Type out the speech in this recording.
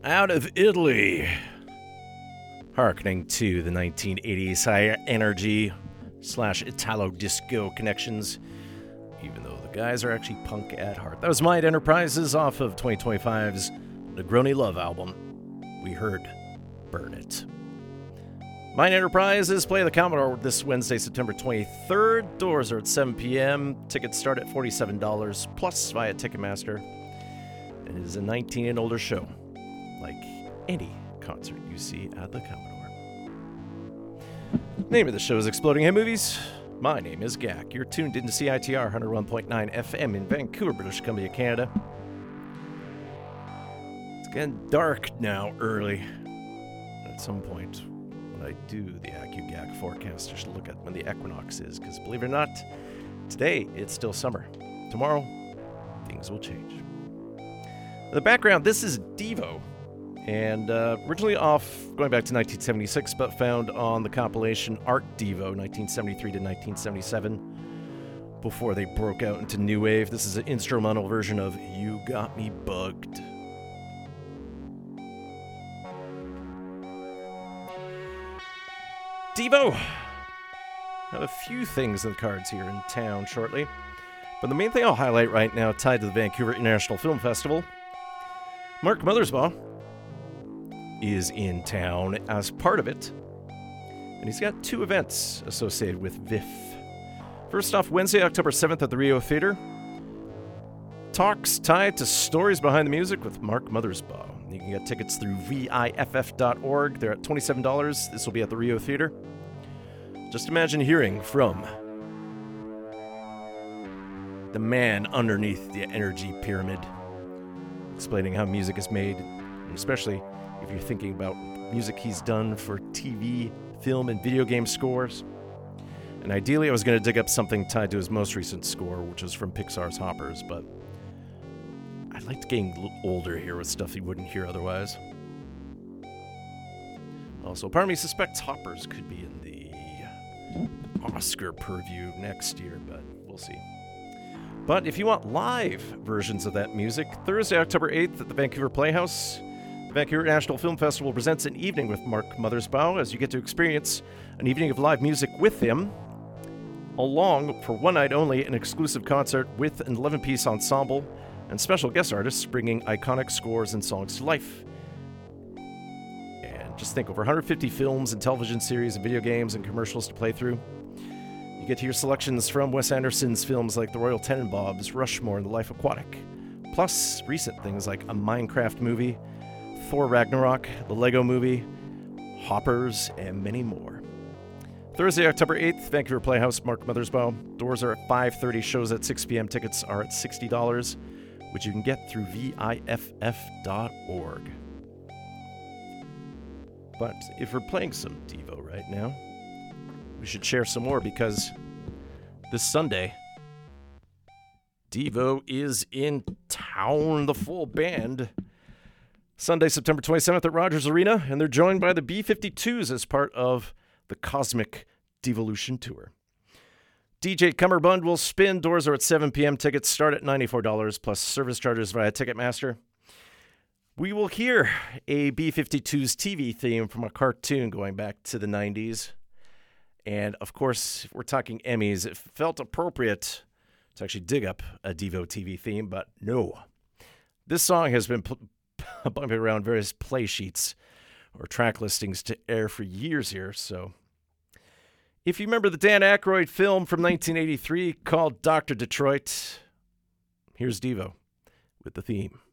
Out of Italy. Harkening to the 1980s high energy / Italo disco connections, even though the guys are actually punk at heart. That was Mind Enterprises off of 2025's Negroni Love album. We heard Burn It. Mind Enterprises play the Commodore this Wednesday, September 23rd. Doors are at 7 p.m. Tickets start at $47 plus via Ticketmaster. It is a 19 and older show, like any concert you see at the Commodore. Name of the show is Exploding Head Movies. My name is Gak. You're tuned into CITR 101.9 FM in Vancouver, British Columbia, Canada. It's getting dark now early. At some point, when I do the AccuGak forecast, I should look at when the equinox is, because believe it or not, today it's still summer. Tomorrow, things will change. In the background, this is Devo. And originally off going back to 1976, but found on the compilation Art Devo 1973 to 1977 before they broke out into new wave. This is an instrumental version of You Got Me Bugged. Devo! I have a few things in the cards here in town shortly, but the main thing I'll highlight right now, tied to the Vancouver International Film Festival, Mark Mothersbaugh is in town as part of it, and he's got two events associated with VIFF. First off, Wednesday, October 7th at the Rio Theater, talks tied to stories behind the music with Mark Mothersbaugh. You can get tickets through viff.org. They're at $27. This will be at the Rio Theater. Just imagine hearing from the man underneath the energy pyramid, explaining how music is made, and especially if you're thinking about music he's done for TV, film, and video game scores. And ideally, I was going to dig up something tied to his most recent score, which is from Pixar's Hoppers, but I'd like to get a little older here with stuff you wouldn't hear otherwise. Also, part of me suspects Hoppers could be in the Oscar purview next year, but we'll see. But if you want live versions of that music, Thursday, October 8th at the Vancouver Playhouse, the Vancouver International Film Festival presents an evening with Mark Mothersbaugh, as you get to experience an evening of live music with him, along, for one night only, an exclusive concert with an 11-piece ensemble and special guest artists bringing iconic scores and songs to life. And just think, over 150 films and television series and video games and commercials to play through. You get to hear selections from Wes Anderson's films like The Royal Tenenbaums, Rushmore, and The Life Aquatic, plus recent things like a Minecraft movie, Thor Ragnarok, the Lego Movie, Hoppers, and many more. Thursday, October 8th, Vancouver Playhouse, Mark Mothersbaugh. Doors are at 5:30, shows at 6 p.m. Tickets are at $60, which you can get through viff.org. But if we're playing some Devo right now, we should share some more, because this Sunday, Devo is in town, the full band. Sunday, September 27th at Rogers Arena, and they're joined by the B-52s as part of the Cosmic Devolution Tour. DJ Cummerbund will spin. Doors are at 7 p.m. Tickets start at $94 plus service charges via Ticketmaster. We will hear a B-52s TV theme from a cartoon going back to the 90s. And, of course, if we're talking Emmys, it felt appropriate to actually dig up a Devo TV theme, but no. This song has been bumping around various play sheets or track listings to air for years here, so if you remember the Dan Aykroyd film from 1983 called Dr. Detroit, here's Devo with the theme.